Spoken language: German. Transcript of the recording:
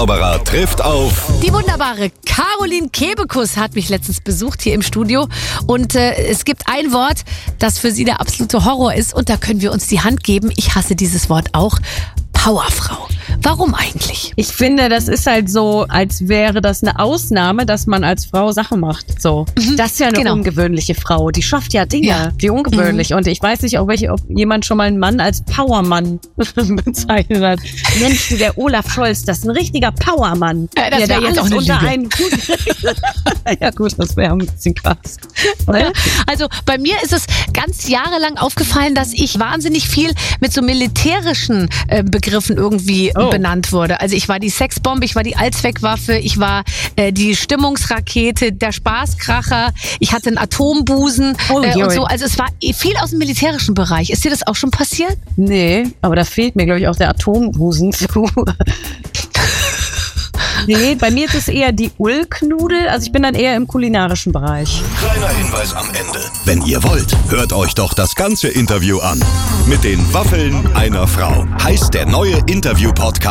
Zauberer trifft auf... Die wunderbare Caroline Kebekus hat mich letztens besucht hier im Studio. Und es gibt ein Wort, das für sie der absolute Horror ist. Und da können wir uns die Hand geben. Ich hasse dieses Wort auch. Powerfrau. Warum eigentlich? Ich finde, das ist halt so, als wäre das eine Ausnahme, dass man als Frau Sachen macht. So. Das ist ja eine ungewöhnliche Frau. Die schafft ja Dinge, die ungewöhnlich. Und ich weiß nicht, ob jemand schon mal einen Mann als Powermann bezeichnet hat. Mensch, der Olaf Scholz, das ist ein richtiger Powermann. Das wäre jetzt auch eine unter Lüge. einen Ja gut, das wäre ein bisschen krass. Ja. Also bei mir ist es ganz jahrelang aufgefallen, dass ich wahnsinnig viel mit so militärischen Begriffen irgendwie benannt wurde. Also ich war die Sexbombe, ich war die Allzweckwaffe, ich war die Stimmungsrakete, der Spaßkracher, ich hatte einen Atombusen und so. Also es war viel aus dem militärischen Bereich. Ist dir das auch schon passiert? Nee, aber da fehlt mir, glaube ich, auch der Atombusen zu. Nee, bei mir ist es eher die Ulknudel. Also ich bin dann eher im kulinarischen Bereich. Kleiner Hinweis am Ende. Wenn ihr wollt, hört euch doch das ganze Interview an. Mit den Waffeln einer Frau heißt der neue Interview-Podcast